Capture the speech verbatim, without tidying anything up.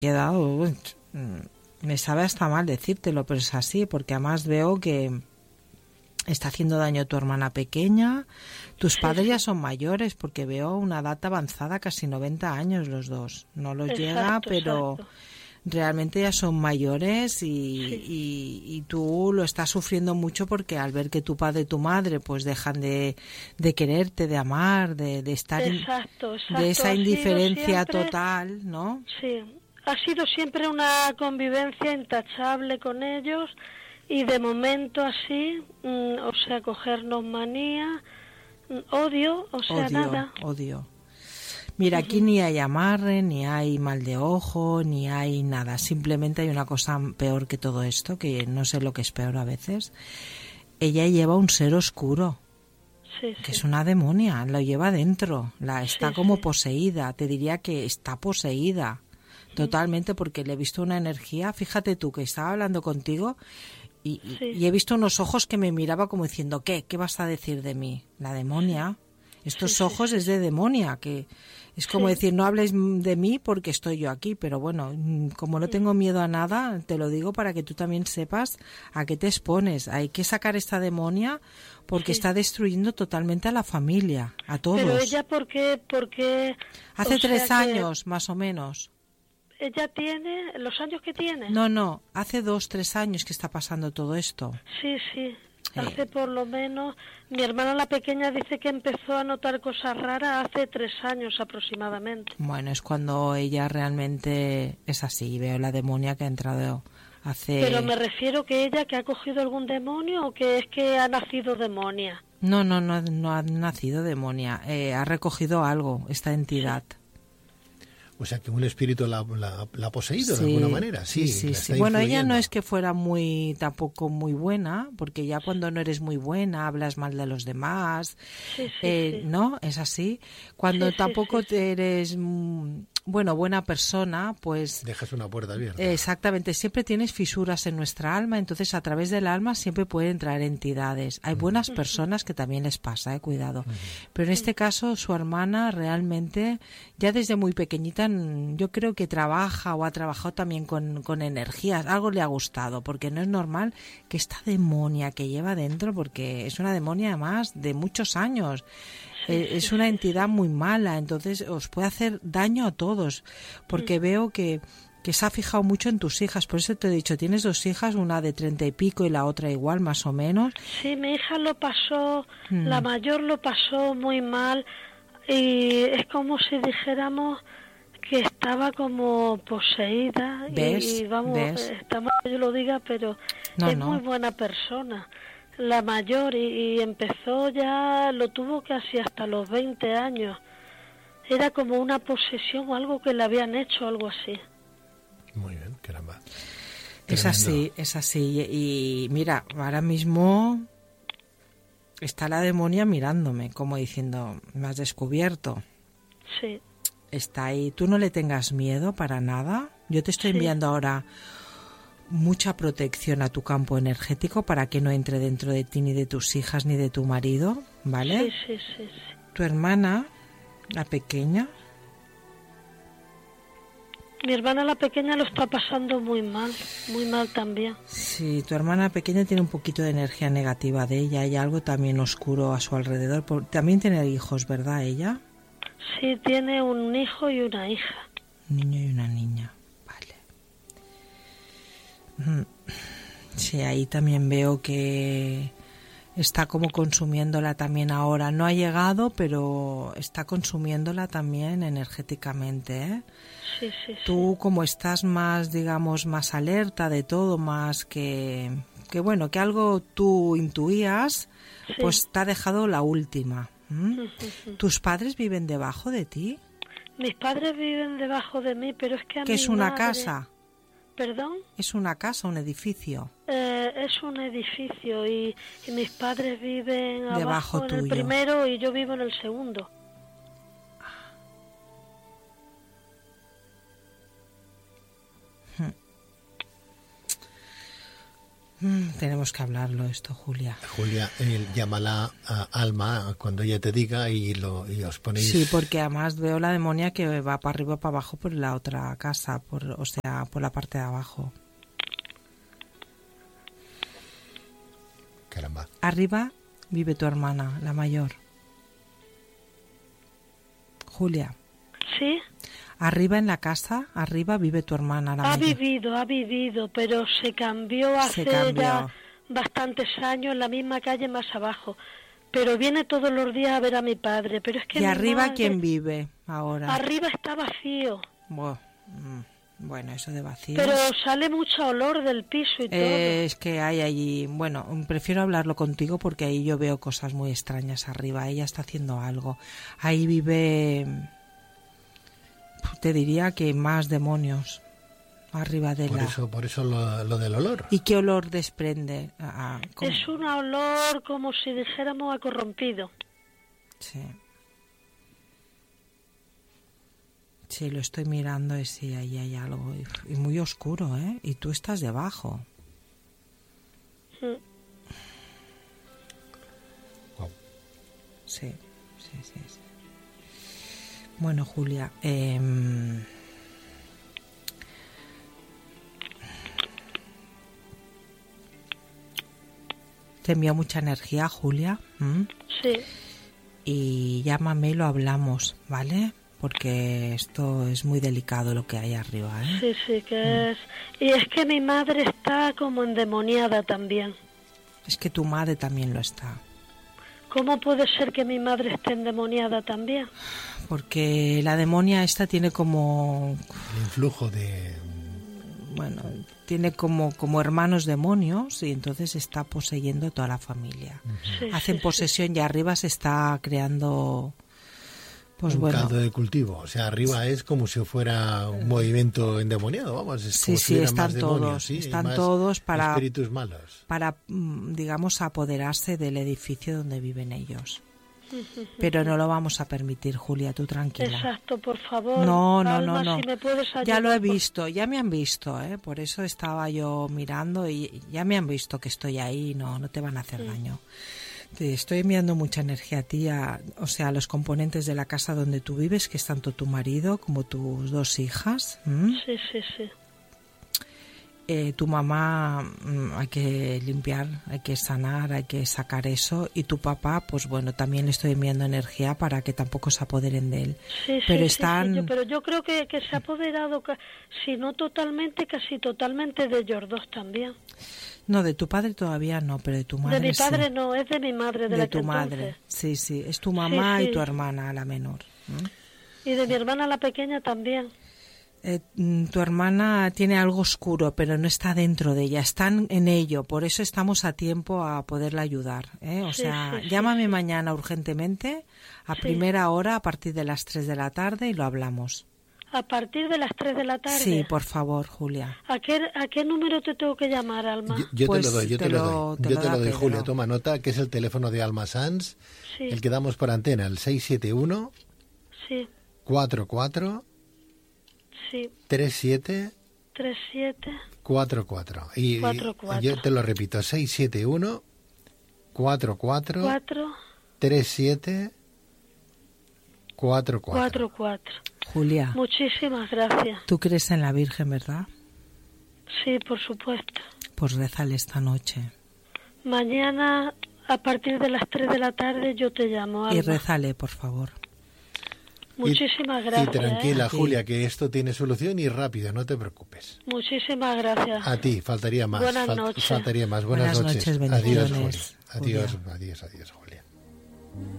quedado, uy, me sabe hasta mal decírtelo, pero es así, porque además veo que está haciendo daño a tu hermana pequeña. Tus sí, padres sí. ya son mayores, porque veo una edad avanzada, casi noventa años los dos. No los exacto, llega, pero exacto. realmente ya son mayores y, sí. y, y tú lo estás sufriendo mucho, porque al ver que tu padre y tu madre pues dejan de, de quererte, de amar, de, de estar exacto, exacto. de esa indiferencia siempre, total, ¿no? Sí, ha sido siempre una convivencia intachable con ellos. Y de momento así, mmm, o sea, cogernos manía, odio, o sea, odio, nada. Odio. Mira, aquí uh-huh. ni hay amarre, ni hay mal de ojo, ni hay nada. Simplemente hay una cosa peor que todo esto, que no sé lo que es peor a veces. Ella lleva un ser oscuro, sí, que sí. es una demonia, lo lleva dentro, la está sí, como sí. poseída. Te diría que está poseída, totalmente, porque le he visto una energía. Fíjate tú, que estaba hablando contigo y, sí. y he visto unos ojos que me miraba como diciendo, ¿qué? ¿Qué vas a decir de mí? La demonia. Sí. Estos sí, ojos sí, sí. es de demonia, que es como sí. decir, no hables de mí porque estoy yo aquí, pero bueno, como no tengo miedo a nada, te lo digo para que tú también sepas a qué te expones. Hay que sacar esta demonia, porque sí. está destruyendo totalmente a la familia, a todos. Pero ella, ¿por qué? Porque, Hace tres sea años, que... más o menos. ¿Ella tiene los años que tiene? No, no, hace dos, tres años que está pasando todo esto. Sí, sí, hace eh. por lo menos... Mi hermana la pequeña dice que empezó a notar cosas raras hace tres años aproximadamente. Bueno, es cuando ella realmente es así. Veo la demonia que ha entrado hace... Pero me refiero que ella, que ha cogido algún demonio, o que es que ha nacido demonia. No, no, no, no ha nacido demonia. Eh, ha recogido algo, esta entidad. Sí. O sea, que un espíritu la, la, la ha poseído sí, de alguna manera. Sí, sí, sí. sí. Bueno, ella no es que fuera muy, tampoco muy buena, porque ya cuando no eres muy buena, hablas mal de los demás, sí, sí, eh, sí. ¿no? Es así. Cuando sí, tampoco sí, sí. eres, bueno, buena persona, pues... Dejas una puerta abierta. Exactamente. Siempre tienes fisuras en nuestra alma, entonces a través del alma siempre pueden entrar entidades. Hay buenas uh-huh. personas que también les pasa, eh, cuidado. Uh-huh. Pero en este caso, su hermana realmente, ya desde muy pequeñita, yo creo que trabaja o ha trabajado también con, con energías, algo le ha gustado, porque no es normal que esta demonia que lleva dentro, porque es una demonia además de muchos años, sí, eh, sí, es una entidad muy mala, entonces os puede hacer daño a todos, porque mm. veo que, que se ha fijado mucho en tus hijas, por eso te he dicho, tienes dos hijas, una de treinta y pico y la otra igual, más o menos. Sí, mi hija lo pasó, mm. la mayor lo pasó muy mal, y es como si dijéramos que estaba como poseída. ¿Ves? y, y vamos, ¿Ves? está mal que yo lo diga, pero no, es no. muy buena persona, la mayor, y, y empezó ya, lo tuvo casi hasta los veinte años, era como una posesión o algo que le habían hecho, algo así. Muy bien, caramba. Es así, es así, y mira, ahora mismo está la demonia mirándome, como diciendo, me has descubierto. Sí. Está ahí, tú no le tengas miedo para nada. Yo te estoy sí. enviando ahora mucha protección a tu campo energético para que no entre dentro de ti, ni de tus hijas, ni de tu marido, ¿vale? Sí, sí, sí, sí. Tu hermana, la pequeña. Mi hermana la pequeña lo está pasando muy mal, muy mal también. Sí, tu hermana pequeña tiene un poquito de energía negativa de ella, hay algo también oscuro a su alrededor. También tiene hijos, ¿verdad, ella? Sí, tiene un hijo y una hija. Un niño y una niña, vale. Sí, ahí también veo que está como consumiéndola también ahora. No ha llegado, pero está consumiéndola también energéticamente, ¿eh? Sí, sí, Tú sí. como estás más, digamos, más alerta de todo, más que, que bueno, que algo tú intuías, sí. pues te ha dejado la última. ¿Mm? ¿Tus padres viven debajo de ti? Mis padres viven debajo de mí, pero es que a ¿Qué mi es una madre... casa? ¿Perdón? ¿Es una casa, un edificio? Eh, es un edificio y, y mis padres viven debajo abajo en tuyo. el primero y yo vivo en el segundo. Mm, tenemos que hablarlo esto, Julia. Julia, eh, llámala a Alma cuando ella te diga y, lo, y os ponéis... Sí, porque además veo la demonia que va para arriba o para abajo por la otra casa, por, o sea, por la parte de abajo. Caramba. Arriba vive tu hermana, la mayor. Julia. ¿Sí? Arriba en la casa, arriba vive tu hermana, la Ha mayor. vivido, ha vivido, pero se cambió hace Se cambió. ya bastantes años en la misma calle más abajo. Pero viene todos los días a ver a mi padre. Pero es que ¿Y mi arriba madre- quién vive ahora? Arriba está vacío, Buah, mm, Bueno, eso de vacío. pero sale mucho olor del piso y todo. Eh, es que hay allí, bueno, prefiero hablarlo contigo porque ahí yo veo cosas muy extrañas arriba. Ella está haciendo algo. Ahí vive, te diría que más demonios arriba de Por la... eso, por eso lo, lo del olor. ¿Y qué olor desprende? Ah, ah, ¿cómo? Es un olor como si dijéramos a corrompido. Sí. Sí, lo estoy mirando y sí, ahí hay algo. Y, y muy oscuro, ¿eh? Y tú estás debajo. Mm. Wow. Sí, sí, sí, sí. Bueno, Julia, eh, te envío mucha energía, Julia. ¿m? Sí, Y llámame y lo hablamos, ¿vale? Porque esto es muy delicado lo que hay arriba, ¿eh? sí, sí, que es... Y es que mi madre está como endemoniada también. Es que tu madre también lo está. ¿Cómo puede ser que mi madre esté endemoniada también? Porque la demonia esta tiene como, El influjo de... bueno, tiene como, como hermanos demonios y entonces está poseyendo toda la familia. Sí, Hacen sí, sí. posesión y arriba se está creando, pues un bueno, caldo de cultivo. O sea, arriba es como si fuera un movimiento endemoniado, vamos. Es sí, como si sí, hubiera están más demonios, todos, ¿sí? Y están más todos para, espíritus malos. para, mm, digamos, apoderarse del edificio donde viven ellos. Pero no lo vamos a permitir, Julia, tú tranquila. Exacto, por favor. No, no, Alma, no, no. Si me puedes ayudar, Ya lo he por- visto, ya me han visto, ¿eh? Por eso estaba yo mirando y ya me han visto que estoy ahí, no, no te van a hacer daño. Te estoy enviando mucha energía a ti, a- o sea, a los componentes de la casa donde tú vives, que es tanto tu marido como tus dos hijas. ¿m? Sí, sí, sí. Eh, tu mamá mm, hay que limpiar, hay que sanar, hay que sacar eso. Y tu papá, pues bueno, también le estoy enviando energía para que tampoco se apoderen de él. Sí, sí, Pero sí, están... sí, yo- pero yo creo que, que se ha apoderado, ca- si no totalmente, casi totalmente de ellos dos también. No, de tu padre todavía no, pero de tu madre De mi padre sí. no, es de mi madre, de, De la tu que madre, entonces. sí, sí, es tu mamá Sí, y sí. tu hermana, la menor. ¿m? Y de mi hermana la pequeña también. Eh, mm, tu hermana tiene algo oscuro, pero no está dentro de ella, están en ello, por eso estamos a tiempo a poderla ayudar, ¿eh? O Sí, sea, sí, sí, llámame sí. mañana urgentemente, a Sí. primera hora, a partir de las tres de la tarde y lo hablamos. A partir de las tres de la tarde. Sí, por favor, Julia. ¿A qué, ¿A qué número te tengo que llamar, Alma? Yo, yo Pues te lo doy, yo te, te lo lo- doy. te Yo lo te da lo doy, Pedro. Julia, toma nota, que es el teléfono de Alma Sanz, Sí, el que damos por antena, el seis siete uno, sí, cuatro cuatro, sí. tres siete Tres, siete. cuatro cuatro. Y, Cuatro, cuatro. yo te lo repito, seis siete uno, cuatro cuatro, Cuatro, tres siete cuatro cuatro. cuatro, cuatro. Julia, Muchísimas gracias. tú crees en la Virgen, ¿verdad? Sí, por supuesto. Pues rézale esta noche. Mañana, a partir de las tres de la tarde, yo te llamo, Alma. Y rézale, por favor. Muchísimas Y gracias. tranquila, ¿eh? Julia, que esto tiene solución y rápido, no te preocupes. Muchísimas gracias. A ti, faltaría más. Buenas fal- noches. Faltaría más. Buenas, Buenas noches. noches, Adiós, bendiciones, Julia. Adiós, Julia. adiós, adiós, Julia.